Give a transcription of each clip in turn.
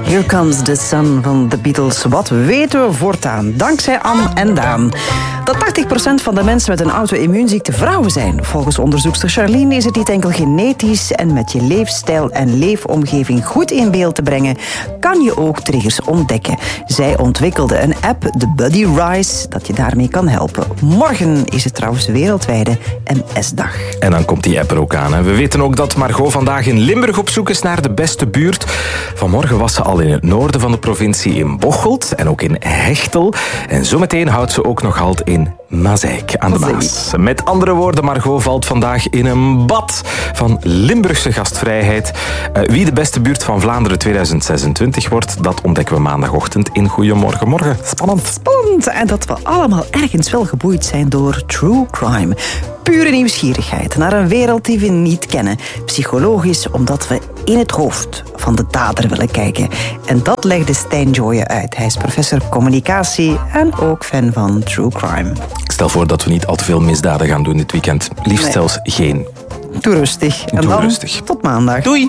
Here Comes the Sun van de Beatles. Wat weten we voortaan? Dankzij Anne en Daan. Dat 80% van de mensen met een auto-immuunziekte vrouwen zijn. Volgens onderzoekster Charlene is het niet enkel genetisch. En met je leefstijl en leefomgeving goed in beeld te brengen, kan je ook triggers ontdekken. Zij ontwikkelde een app, de Buddy Rise, dat je daarmee kan helpen. Morgen is het trouwens wereldwijde MS-dag. En dan komt die app er ook aan. Hè. We weten ook dat Margot vandaag in Limburg op zoek is naar de beste buurt. Vanmorgen was ze al in het noorden van de provincie in Bocholt en ook in Hechtel. En zometeen houdt ze ook nog halt in Mazeik aan de Maas. Met andere woorden, Margot valt vandaag in een bad van Limburgse gastvrijheid. Wie de beste buurt van Vlaanderen 2026 wordt, dat ontdekken we maandagochtend in Goedemorgen Morgen. Spannend. Spannend. En dat we allemaal ergens wel geboeid zijn door true crime. Pure nieuwsgierigheid naar een wereld die we niet kennen. Psychologisch, omdat we in het hoofd van de dader willen kijken. En dat legde Stijn Joye uit. Hij is professor communicatie en ook fan van true crime. Ik stel voor dat we niet al te veel misdaden gaan doen dit weekend. Liefst zelfs geen. Doe rustig. En Doe dan rustig. tot maandag. Doei!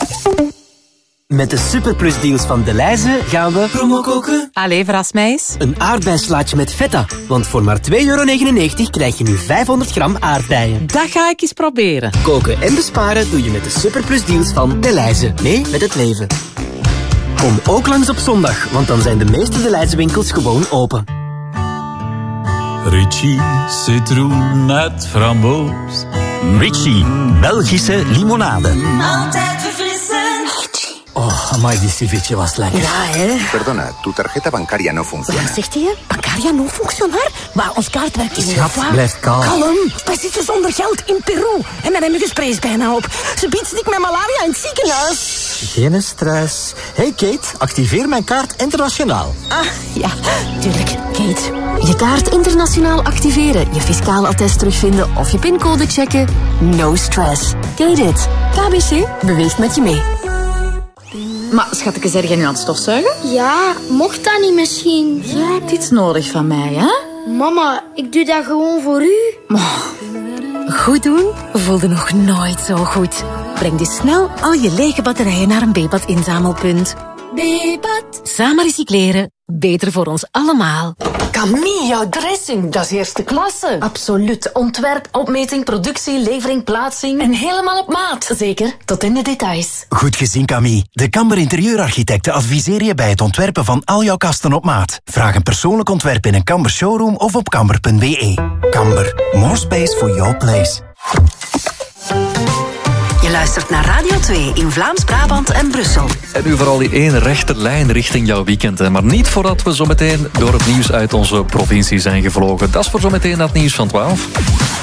Met de superplusdeals van Delhaize gaan we promo koken. Allee, verras mij eens. Een aardbeislaatje met feta. Want voor maar €2,99 krijg je nu 500 gram aardbeien. Dat ga ik eens proberen. Koken en besparen doe je met de superplusdeals van Delhaize. Mee met het leven. Kom ook langs op zondag, want dan zijn de meeste Delhaize winkels gewoon open. Ritchie, citroen met framboos. Ritchie, Belgische limonade. Altijd verfrissend. Oh, amai, die ceviche was lekker. Ja, hè? Perdona, tu tarjeta bancaria no funciona. Wat zegt hij? Bancaria non functionaar? Maar ons kaart werkt in Schat, blijf kalm. Kalm. Wij zitten zonder geld in Peru. En mijn muggenspray is bijna op. Ze biedt ik met malaria in het ziekenhuis. Geen stress. Hey Kate, activeer mijn kaart internationaal. Ah, ja, tuurlijk. Kate. Je kaart internationaal activeren, je fiscaal attest terugvinden of je pincode checken. No stress. Kate it. KBC beweegt met je mee. Maar schatje, zeg jij nu aan het stofzuigen? Ja, mocht dat niet misschien? Jij hebt iets nodig van mij, hè? Mama, ik doe dat gewoon voor u. Goed doen voelde nog nooit zo goed. Breng dus snel al je lege batterijen naar een Bebat-inzamelpunt. Bebat. Samen recycleren, beter voor ons allemaal. Camille, jouw dressing, dat is eerste klasse. Absoluut. Ontwerp, opmeting, productie, levering, plaatsing. En helemaal op maat. Zeker, tot in de details. Goed gezien, Camille. De Kamber Interieurarchitecten adviseren je bij het ontwerpen van al jouw kasten op maat. Vraag een persoonlijk ontwerp in een Kamber showroom of op kamber.be. Kamber, more space for your place. Je luistert naar Radio 2 in Vlaams-Brabant en Brussel. En nu vooral die één rechte lijn richting jouw weekend. Hè. Maar niet voordat we zo meteen door het nieuws uit onze provincie zijn gevlogen. Dat is voor zo meteen dat nieuws van 12.